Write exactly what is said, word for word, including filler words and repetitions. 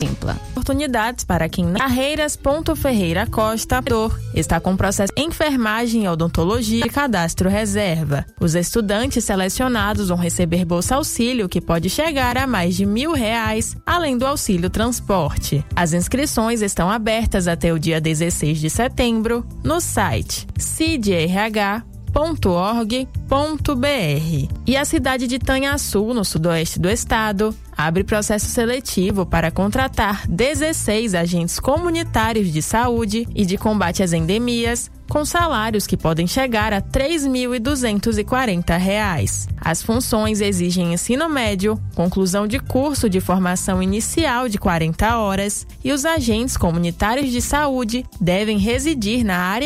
contempla oportunidades para quem Carreiras Ponto Ferreira Costa está com processo de enfermagem e odontologia e cadastro reserva. Os estudantes selecionados vão receber bolsa auxílio que pode chegar a mais de mil reais, além do auxílio transporte. As inscrições estão abertas até o dia dezesseis de setembro no site c i d r h ponto org ponto b r. E a cidade de Tanhaçu, no sudoeste do estado, abre processo seletivo para contratar dezesseis agentes comunitários de saúde e de combate às endemias, com salários que podem chegar a três mil duzentos e quarenta reais. As funções exigem ensino médio, conclusão de curso de formação inicial de quarenta horas e os agentes comunitários de saúde devem residir na área